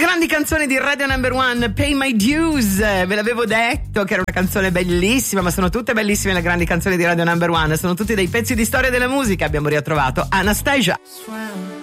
Grandi canzoni di Radio Number One, Pay My Dues, ve l'avevo detto che era una canzone bellissima, ma sono tutte bellissime le grandi canzoni di Radio Number One, sono tutti dei pezzi di storia della musica. Abbiamo ritrovato Anastasia.